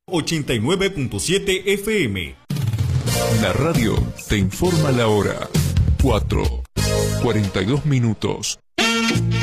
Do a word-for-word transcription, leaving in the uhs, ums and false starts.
ochenta y nueve punto siete F M. La radio te informa la hora. cuatro, cuarenta y dos minutos.